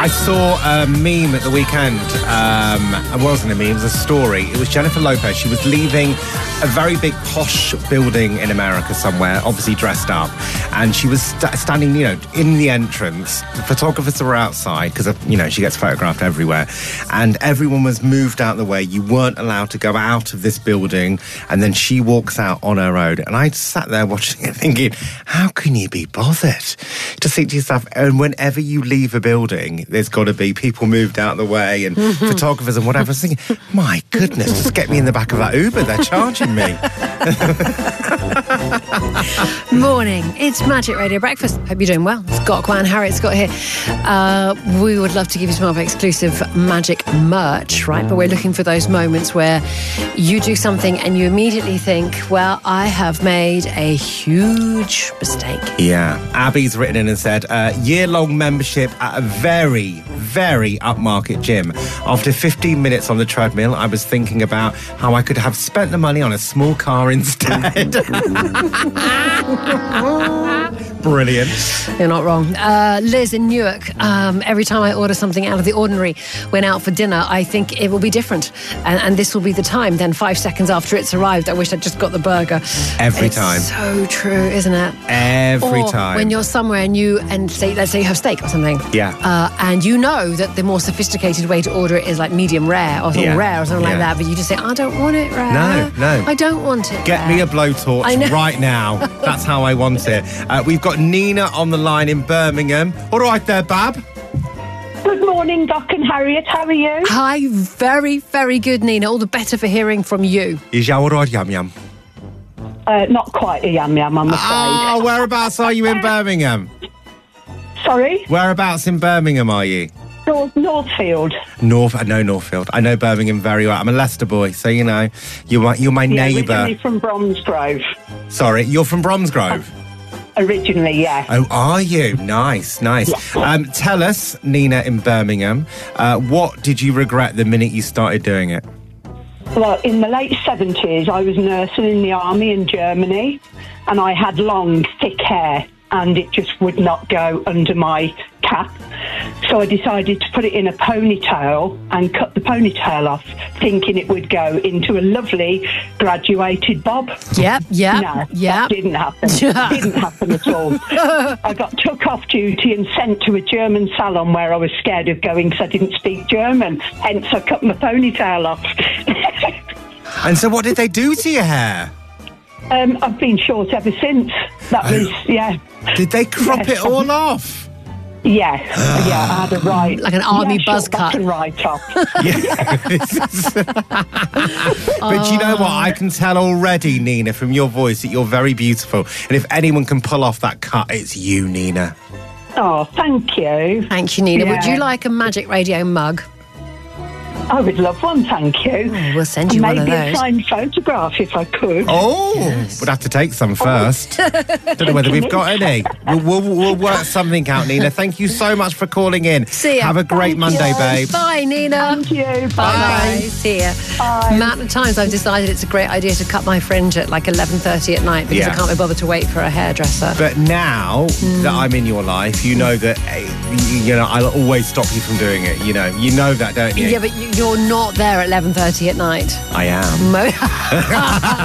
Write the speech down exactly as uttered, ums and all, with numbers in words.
I saw a meme at the weekend. Um, it wasn't a meme, it was a story. It was Jennifer Lopez. She was leaving a very big posh building in America somewhere, obviously dressed up. And she was st- standing, you know, in the entrance. The photographers were outside because, you know, she gets photographed everywhere. And everyone was moved out of the way. You weren't allowed to go out of this building. And then she walks out on her own. And I sat there watching it thinking, how can you be bothered? Just think to yourself, and whenever you leave a building, there's got to be people moved out of the way and mm-hmm. photographers and whatever. I was thinking, my goodness, just get me in the back of that Uber. They're charging me. Morning. It's Magic Radio Breakfast. Hope you're doing well. Scott, Quan, Harriet Scott here. Uh, we would love to give you some of our exclusive Magic merch, right? But we're looking for those moments where you do something and you immediately think, well, I have made a huge mistake. Yeah. Abby's written in and said, uh, year-long membership at a very, very upmarket gym. After fifteen minutes on the treadmill, I was thinking about how I could have spent the money on a small car instead. Brilliant. You're not wrong. Uh, Liz in Newark, um, every time I order something out of the ordinary when out for dinner, I think it will be different. And, and this will be the time. Then five seconds after it's arrived, I wish I'd just got the burger. Every it's time. So true, isn't it? Every or time. When you're somewhere and you, and say, let's say you have steak or something. Yeah. Uh, and you know that the more sophisticated way to order it is like medium rare or something yeah. rare or something yeah. like that. But you just say, I don't want it rare. No, no. I don't want it Get rare. me a blowtorch right now. That's how I want it. Uh, we've got Nina on the line in Birmingham. All right there, Bab. Good morning, Doc and Harriet. How are you? Hi, very, very good, Nina. All the better for hearing from you. Is you all right, Yum Yum? Uh, not quite a yum yum, I'm afraid. Oh, whereabouts are you in Birmingham? Sorry? Whereabouts in Birmingham are you? North, Northfield. North, I know Northfield. I know Birmingham very well. I'm a Leicester boy, so you know, you're my, you're my yeah, neighbour. Originally from Bromsgrove. Sorry, you're from Bromsgrove? Uh, originally, yeah. Oh, are you? Nice, nice. Yeah. Um, tell us, Nina in Birmingham, uh, what did you regret the minute you started doing it? Well, in the late seventies, I was nursing in the army in Germany, and I had long, thick hair, and it just would not go under my cap. So I decided to put it in a ponytail and cut the ponytail off, thinking it would go into a lovely graduated bob. Yep, yep, No, yep. that didn't happen. Didn't happen at all. I got took off duty and sent to a German salon where I was scared of going because I didn't speak German. Hence, I cut my ponytail off. And so what did they do to your hair? Um, I've been short ever since. That Oh. was, yeah. Did they crop Yes. it all off? Yeah, yeah, I had a right... Like an army yeah, buzz short back cut. and right off. But you know what? I can tell already, Nina, from your voice that you're very beautiful. And if anyone can pull off that cut, it's you, Nina. Oh, thank you. Thank you, Nina. Yeah. Would you like a Magic Radio mug? I would love one, thank you. Oh, we'll send you and one of maybe those. a signed photograph if I could. Oh, we'd have to take some first. Don't know whether we've got any. We'll, we'll, we'll work something out, Nina. Thank you so much for calling in. See ya. Have a great Thank Monday, you. babe. Bye, Nina. Thank you. Bye. Bye. See ya. Bye. The amount of times I've decided it's a great idea to cut my fringe at like eleven thirty at night because Yeah. I can't be bothered to wait for a hairdresser. But now that I'm in your life, you know that, eh, you you know, I'll always stop you from doing it. You know, you know that, don't you? Yeah, but you- you're not there at eleven thirty at night. I am. Mo-